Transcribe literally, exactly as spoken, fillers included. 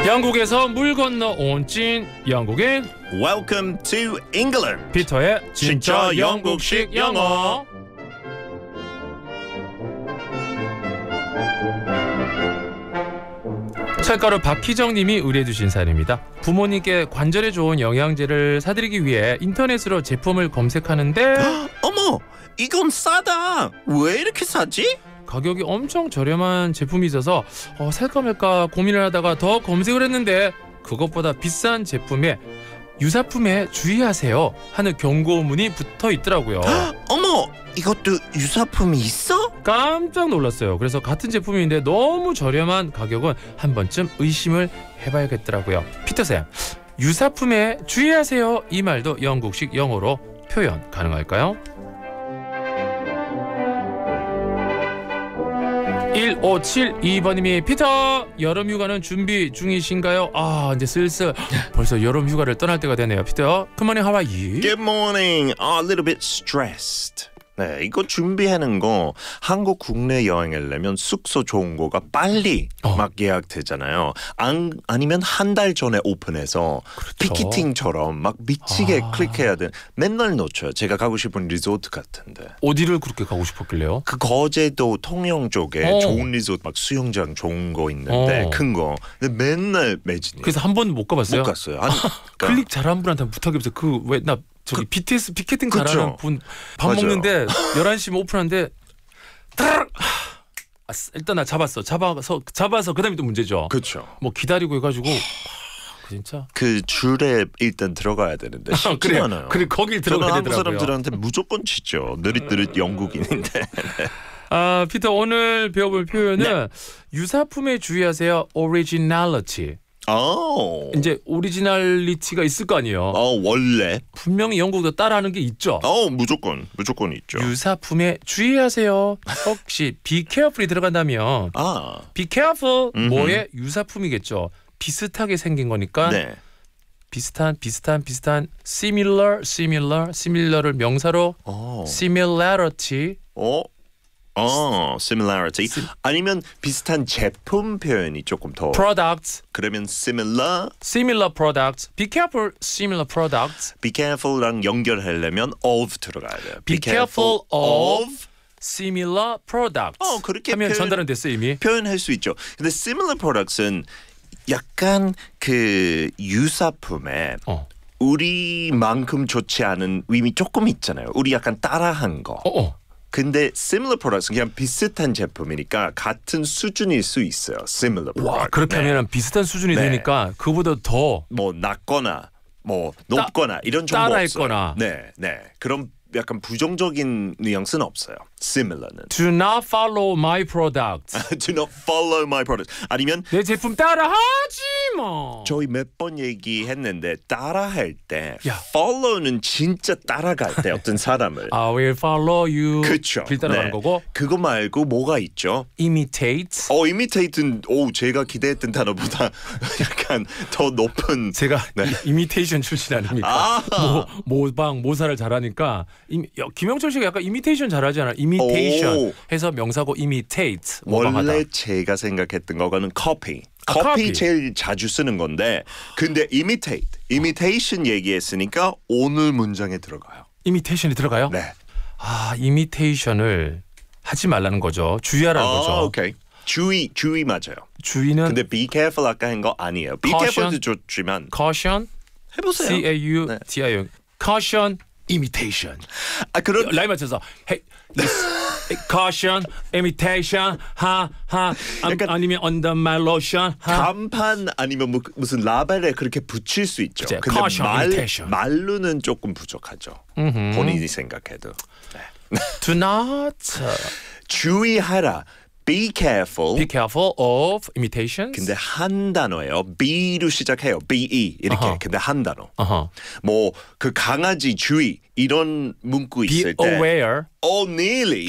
영국에서 물 건너 온 찐 영국인 Welcome to England. 피터의 진짜, 진짜 영국식 영어. 찰가루 박희정님이 의뢰해주신 사연입니다. 부모님께 관절에 좋은 영양제를 사드리기 위해 인터넷으로 제품을 검색하는데 어머, 이건 싸다. 왜 이렇게 싸지? 가격이 엄청 저렴한 제품이 있어서 어, 살까 말까 고민을 하다가 더 검색을 했는데 그것보다 비싼 제품에 유사품에 주의하세요 하는 경고문이 붙어 있더라고요. 어머, 이것도 유사품이 있어? 깜짝 놀랐어요. 그래서 같은 제품인데 너무 저렴한 가격은 한 번쯤 의심을 해봐야겠더라고요. 피터쌤, 유사품에 주의하세요 이 말도 영국식 영어로 표현 가능할까요? 일오칠이 번님이 피터, 여름 휴가는 준비 중이신가요? 아, 이제 슬슬 벌써 여름 휴가를 떠날 때가 되네요. 피터, good morning, how are you? Good morning. A little bit stressed. 네, 이거 준비하는 거 한국 국내 여행을 내면 숙소 좋은 거가 빨리 어. 막 예약되잖아요. 안, 아니면 한 달 전에 오픈해서 그렇죠. 피키팅처럼 막 미치게 아. 클릭해야 돼. 맨날 놓쳐요. 제가 가고 싶은 리조트 같은데. 어디를 그렇게 가고 싶었길래요? 그 거제도 통영 쪽에 어. 좋은 리조트 막 수영장 좋은 거 있는데 어. 큰 거. 근데 맨날 매진이에요. 그래서 한 번도 못 가봤어요? 못 갔어요. 아니, 그러니까 클릭 잘한 분한테 부탁이 없어요. 그 왜 나 저기 그, 비티에스 피켓팅 그쵸. 잘하는 분 밥 맞아요. 먹는데 열한 시면 오픈하는데 따르륵! 아, 일단 나 잡았어. 잡아서 잡아서 그다음에 또 문제죠. 그렇죠. 뭐 기다리고 해가지고 진짜 그 줄에 일단 들어가야 되는데 쉽지 그래 않아요. 그래 거길 저는 들어가야 한국 되더라고요. 사람들한테 무조건 치죠. 느릿느릿 영국인인데. 아 피터, 오늘 배워볼 표현은 네. 유사품에 주의하세요. originality. 어. 이제 오리지널리티가 있을 거 아니에요. 어 원래. 분명히 영국도 따라하는 게 있죠. 어 무조건 무조건 있죠. 유사품에 주의하세요. 혹시 be careful이 들어간다면 아. be careful 음흠. 뭐의 유사품이겠죠. 비슷하게 생긴 거니까 네. 비슷한 비슷한 비슷한 similar similar similar를 명사로 어. similarity. 어. 어, similarity. sim- 아니면 비슷한 제품 표현이 조금 더. products, 그러면 similar, similar products. be careful similar products. be careful랑 연결하려면 of 들어가야 돼요. be careful of similar products. 어, 그렇게 하면 표현- 전달은 됐어요 이미. 표현할 수 있죠. 근데 similar products은 약간 그 유사품에 어. 우리만큼 좋지 않은 의미 조금 있잖아요. 우리 약간 따라한 거. 어, 어. 근데 similar products는 그냥 비슷한 제품이니까 같은 수준일 수 있어요. similar product. 와, 그렇게 네. 하면 비슷한 수준이 네. 되니까 그보다 더 뭐 낮거나 뭐 높거나 이런 정보 따라했거나. 없어요. 네, 네. 그런 약간 부정적인 뉘앙스는 없어요. similar는. do not follow my products. Do not follow my product. 아니면 내 제품 따라하지 마. 저희 몇 번 얘기했는데 따라할 때 야. follow는 진짜 따라갈 때 어떤 사람을 I will follow you. 그렇죠. 길 따라가는 거고. 그거 말고 뭐가 있죠? imitate. 어, imitate는 오 제가 기대했던 단어보다 약간 더 높은. 제가 네. imitation 출신 아닙니까? 아. 모, 모방 모사를 잘하니까 임, 야, 김영철 씨가 약간 imitation 잘하잖아요. imitation 오. 해서 명사고 imitate 모방하다. 원래 제가 생각했던 거는 copy. 아, copy copy. 제일 자주 쓰는 건데 근데 imitate, imitation 얘기했으니까 오늘 문장에 들어가요. imitation이 들어가요? 네. 아, imitation을 하지 말라는 거죠. 주의하라는 거죠. 아, 오케이. 주의, 주의 맞아요. 주의는 근데 be careful 아까 한 거 아니에요. be Caution. careful도 좋지만 caution, 해보세요. C A U T I O N, caution, imitation. 아 그런 라인 맞춰서 hey, caution, imitation, 하, 하, 약간 아니면 under my lotion, 하. 간판 아니면 뭐, 무슨 라벨에 그렇게 붙일 수 있죠. 그치, 근데 caution, 말, imitation. 말로는 조금 부족하죠. 본인이 생각해도. 네. Do not 주의하라. Be careful. be careful of imitation. 근데 한 단어예요. B로 시작해요. be 이렇게. 어허. 근데 한 단어. 어허. 뭐 그 강아지 주의 이런 문구 be 있을 때. aware. Oh, nearly.